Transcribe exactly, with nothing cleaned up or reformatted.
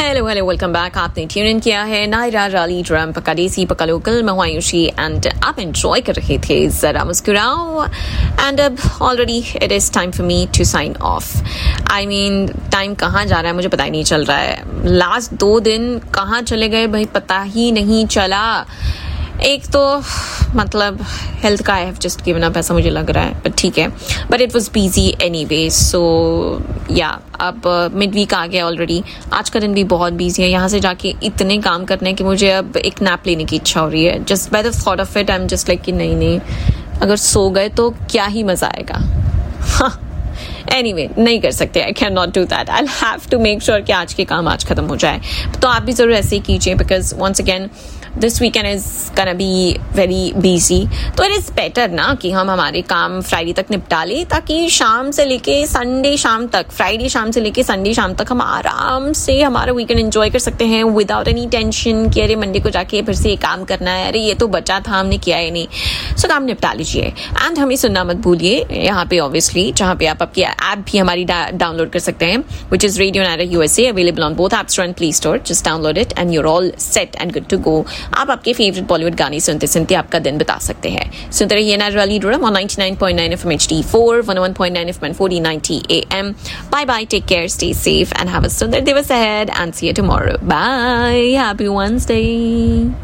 Hello hello welcome back. आपने tune in किया है नायरा राली ड्रम पका देसी पका लोकल। मैं हूं आयुषी एंड आप एंजॉय कर रहे थे जरा मुस्कुराओ। एंड अब already it is time for me to sign of. I mean time कहाँ जा रहा है मुझे पता ही नहीं चल रहा है। लास्ट दो दिन कहाँ चले गए भाई पता ही नहीं चला। एक तो मतलब हेल्थ का I have just given up ऐसा मुझे लग रहा है, बट ठीक है। But it was busy any way, सो या अब मिड वीक आ गया ऑलरेडी। आज का दिन भी बहुत बिजी है। यहाँ से जाके इतने काम करने कि मुझे अब एक नैप लेने की इच्छा हो रही है। Just by the thought of it I am just like कि नहीं नहीं अगर सो गए तो क्या ही मज़ा आएगा। हाँ एनीवे anyway, नहीं कर सकते। I can not do that. I have to make sure कि आज के काम आज खत्म हो जाए। तो आप भी ज़रूर ऐसे ही कीजिए because once again this weekend is gonna be very busy. तो इट इज़ बेटर ना कि हम हमारे काम फ्राइडे तक निपटा लें ताकि शाम से लेके संडे शाम तक, फ्राइडे शाम से लेके संडे शाम तक हम आराम से हमारा वीकेंड एंजॉय कर सकते हैं विदाउट एनी टेंशन कि अरे मंडे को जाके फिर से ये काम करना है, अरे ये तो बचा था हमने किया ही नहीं। सो so, काम निपटा लीजिए एंड हमें सुनना मत भूलिए यहाँ पे ऑब्वियसली जहाँ पे आप आपकी ऐप भी हमारी डाउनलोड कर सकते हैं which is radio Naira USA, available on both app store and play store. Just download it and your all set and good to go. आप आपके फेवरेट बॉलीवुड गाने सुनते सुनते आपका दिन बिता सकते हैं। सुनते रहिए Naira rally drum on ninety nine point nine FM HD four, one O one point nine FM forty ninety am. Bye bye, take care, stay safe and have a सुंदर दिवस ahead and C you tomorrow. Bye, happy Wednesday.